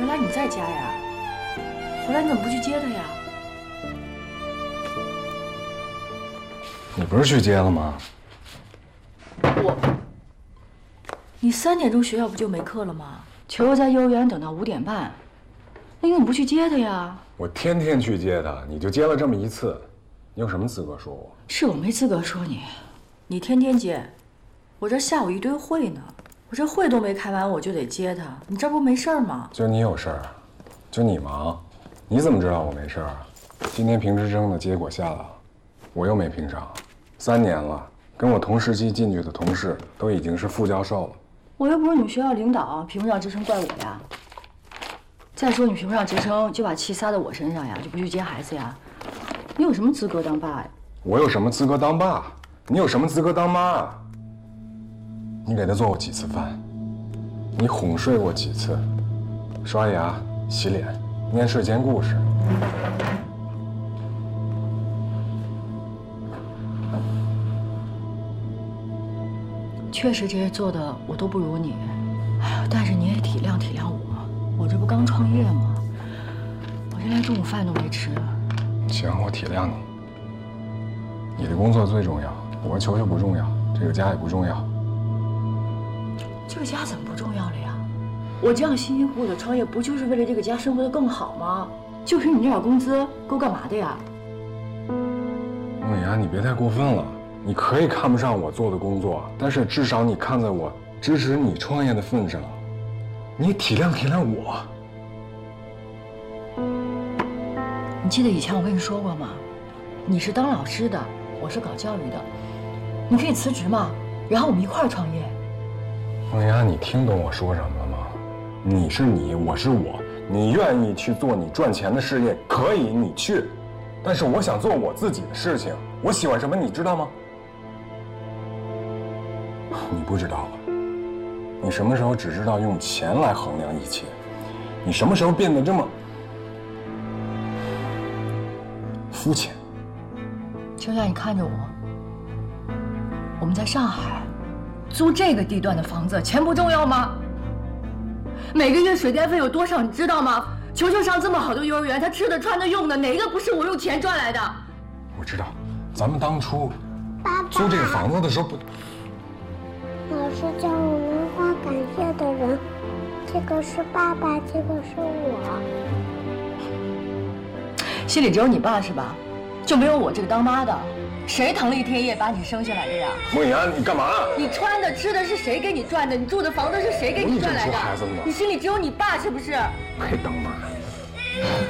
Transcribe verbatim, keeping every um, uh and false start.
原来你在家呀？回来你怎么不去接他呀？ 你不是去接了吗？ 我，你三点钟学校不就没课了吗？球球在幼儿园等到五点半，那你怎么不去接他呀？ 我天天去接他，你就接了这么一次，你有什么资格说我？ 是我没资格说你，你天天接，我这下午一堆会呢，我这会都没开完我就得接他，你这不没事儿吗？ 就你有事儿，就你忙，你怎么知道我没事儿？今天评职称的结果下来了，我又没评上，三年了，跟我同时期进去的同事都已经是副教授了。我又不是你们学校领导，评不上职称怪我呀。再说你评不上职称，就把气撒在我身上呀，就不去接孩子呀？你有什么资格当爸呀？ 我有什么资格当爸？你有什么资格当妈？你给他做过几次饭？你哄睡过几次？刷牙、洗脸、念睡前故事。 确实这些做的我都不如你，哎呀，但是你也体谅体谅我，我这不刚创业吗？我这连中午饭都没吃。 行，我体谅你。你的工作最重要，我球球不重要，这个家也不重要。 这个家怎么不重要了呀？我这样辛辛苦苦的创业，不就是为了这个家生活的更好吗？就凭你这点工资，够干嘛的呀？ 梦雅，你别太过分了。你可以看不上我做的工作，但是至少你看在我支持你创业的份上，你体谅体谅我。 你记得以前我跟你说过吗？你是当老师的，我是搞教育的，你可以辞职嘛，然后我们一块儿创业。 梦雅，你听懂我说什么了吗？你是你，我是我，你愿意去做你赚钱的事业，可以你去，但是我想做我自己的事情，我喜欢什么你知道吗？你不知道了，你什么时候只知道用钱来衡量一切？你什么时候变得这么肤浅？ 秋夏，你看着我，我们在上海租这个地段的房子，钱不重要吗？每个月水电费有多少，你知道吗？球球上这么好的幼儿园，他吃的、穿的、用的，哪个不是我用钱赚来的？ 我知道，咱们当初租这个房子的时候不。 老师叫我们画感谢的人，这个是爸爸，这个是我。 心里只有你爸是吧？就没有我这个当妈的？谁腾力贴业把你生下来的呀？ 梦妍，你干嘛？ 你穿的、吃的是谁给你赚的？你住的房子是谁给你赚来的？ 你怎么说孩子呢？ 你心里只有你爸是不是？ 配当妈。